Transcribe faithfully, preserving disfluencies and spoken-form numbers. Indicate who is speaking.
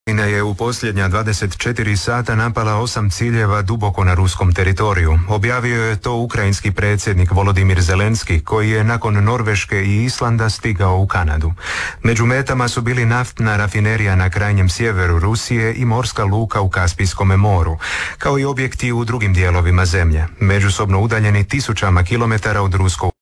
Speaker 1: Ukrajina je u posljednja dvadeset četiri sata napala osam ciljeva duboko na ruskom teritoriju. Objavio je to ukrajinski predsjednik Volodimir Zelenski, koji je nakon Norveške i Islanda stigao u Kanadu. Među metama su bili naftna rafinerija na krajnjem sjeveru Rusije i morska luka u Kaspijskom moru, kao i objekti u drugim dijelovima zemlje, međusobno udaljeni tisućama kilometara od ruskog